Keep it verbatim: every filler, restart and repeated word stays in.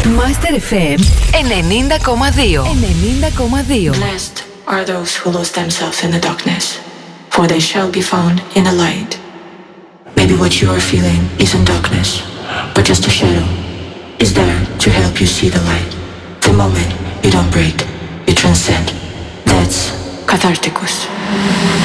Master εφ εμ ενενήντα κόμμα δύο. ενενήντα κόμμα δύο. Blessed are those who lose themselves in the darkness, for they shall be found in the light. Maybe what you are feeling isn't darkness, but just a shadow is there to help you see the light. The moment you don't break, you transcend. That's Catharticus.